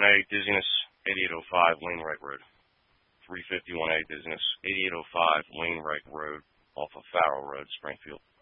351A, dizziness, 8805 Wainwright Road. 351A, dizziness, 8805 Wainwright Road off of Farrell Road, Springfield.